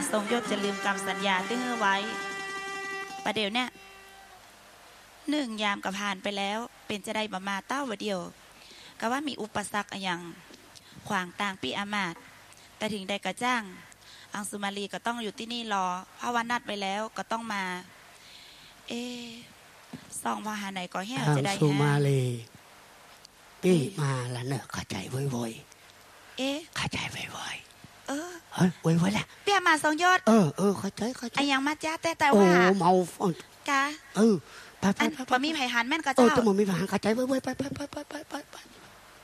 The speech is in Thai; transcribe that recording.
ทรงยศจะลืมคำสัญญาที่ให้ไว้ประเดี๋ยวเนี่ย1 ยามกับผ่านไปแล้วเป็นจะได้ประมาเต้าวเดียวก็ว่ามีอุปสรรคอย่างขวางต่างปีอามาตแต่ถึงได้กระจ้างอังสุมาลีก็ต้องอยู่ที่นี่รอเพราะว่านัดไปแล้วก็ต้องมาซองว่าหาไหนก็แห้จะได้อังสุมาลีปีมาแล้วเนอะเข้าใจไว้เข้าใจไว้ไว้แหละเปียมาทรงยศเข้าใจยังมาจ้าแต่ว่าเมากะไปมีไผ่หันแม่นก็เจ้าจะมีไผ่หันเข้าใจไว้ไป